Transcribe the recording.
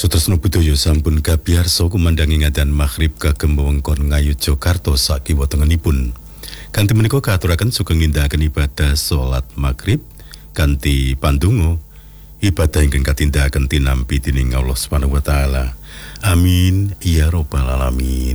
Sutresna budaya sampun kabiarsa kumandhangi ngadan maghrib kagem wewengkon Ngayut Jakarta sakiwa tengenipun. Kanthi menika katuraken sugeng nindakaken ibadah salat maghrib kanthi pandonga ibadah ingkang katindakaken tinampi dening Allah Subhanahu wa taala. Amin ya rabbal alamin.